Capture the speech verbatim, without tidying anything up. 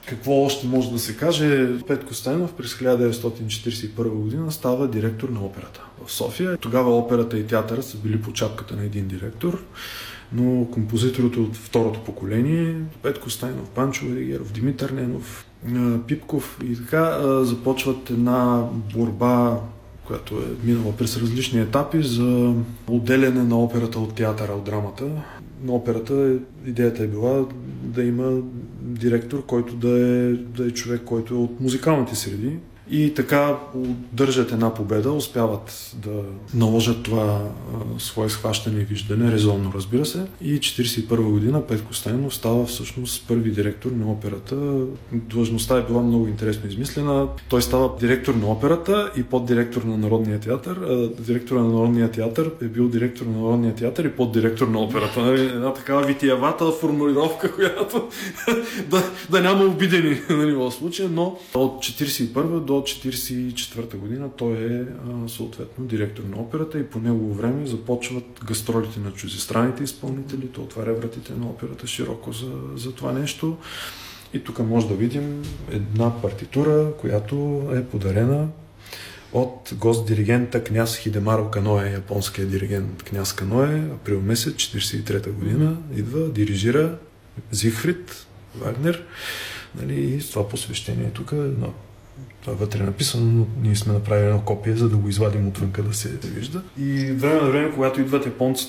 Какво още може да се каже? Петко Стайнов през хиляда деветстотин четиридесет и първа година става директор на операта в София. Тогава операта и театъра са били по чапката на един директор, но композиторите от второто поколение, Петко Стайнов, Панчо Владигеров, Димитър Ненов, Пипков и така започват една борба, която е минала през различни етапи за отделяне на операта от театъра, от драмата. На операта идеята е била да има директор, който да е, да е човек, който е от музикалните среди. И така държат една победа, успяват да наложат това а, свое схващане и виждане, резонно разбира се. И хиляда деветстотин четиридесет и първа година Петко Стайнов става всъщност първи директор на операта. Длъжността е била много интересно измислена. Той става директор на операта и поддиректор на Народния театър. А, директор на Народния театър е бил директор на Народния театър и поддиректор на операта. Една такава витиевата формулировка, която да, да няма обидени в случая, но от четиридесет и първа до четиридесет и четвърта година той е а, съответно директор на операта и по негово време започват гастролите на чуждестранните изпълнители. То отваря вратите на операта широко за, за това нещо. И тук може да видим една партитура, която е подарена от гост-диригента княз Хидемаро Каное, японския диригент княз Каное, април месец четиридесет и трета година идва, дирижира Зигфрид Вагнер, нали, и с това посвещение тук е едно. Това е вътре написано, но ние сме направили едно копие, за да го извадим отвънка да се вижда. И време на време, когато идват японците